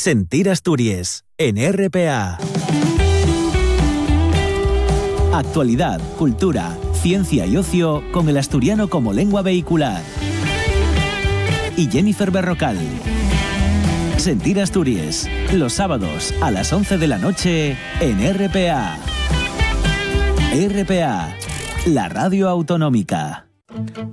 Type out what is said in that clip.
Sentir Asturias, en RPA. Actualidad, cultura, ciencia y ocio con el asturiano como lengua vehicular. Y Jennifer Berrocal. Sentir Asturias, los sábados a las 11 de la noche en RPA. RPA, la radio autonómica.